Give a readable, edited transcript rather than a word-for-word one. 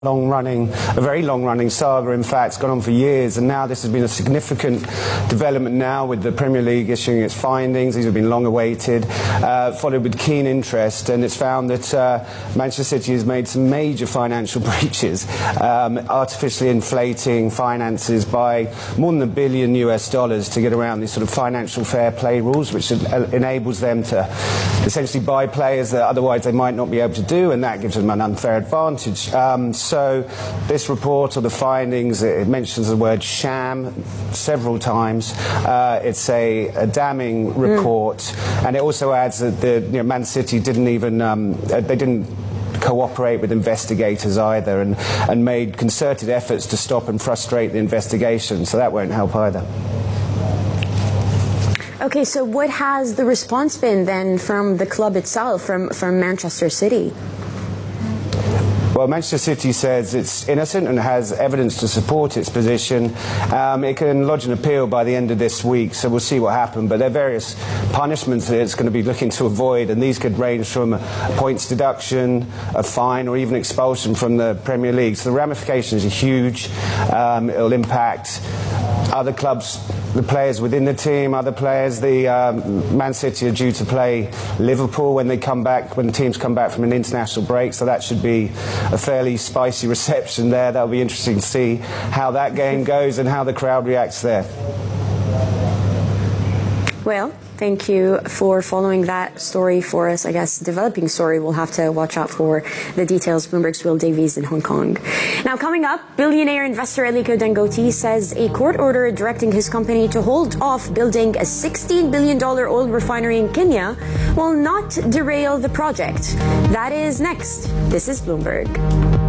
A very long-running saga, in fact. It's gone on for years, and now this has been a significant development now with the Premier League issuing its findings. These have been long awaited, followed with keen interest, and it's found that Manchester City has made some major financial breaches, artificially inflating finances by more than $1 billion to get around these sort of financial fair play rules, which enables them to essentially buy players that otherwise they might not be able to do, and that gives them an unfair advantage. So this report, or the findings, it mentions the word sham several times. It's a damning report, and it also adds that Man City didn't even they didn't cooperate with investigators either, and made concerted efforts to stop and frustrate the investigation. So that won't help either. Okay, so what has the response been then from the club itself, from Manchester City? Well, Manchester City says it's innocent and has evidence to support its position. It can lodge an appeal by the end of this week, so we'll see what happens. But there are various punishments that it's going to be looking to avoid, and these could range from points deduction, a fine, or even expulsion from the Premier League. So the ramifications are huge. It'll impact other clubs, the players within the team, other players. The Man City are due to play Liverpool when the teams come back from an international break, so that should be a fairly spicy reception there. That'll be interesting to see how that game goes and how the crowd reacts there. Well, thank you for following that story for us. I guess developing story. We'll have to watch out for the details. Bloomberg's Will Davies in Hong Kong. Now, coming up, billionaire investor Aliko Dangote says a court order directing his company to hold off building a $16 billion oil refinery in Kenya will not derail the project. That is next. This is Bloomberg.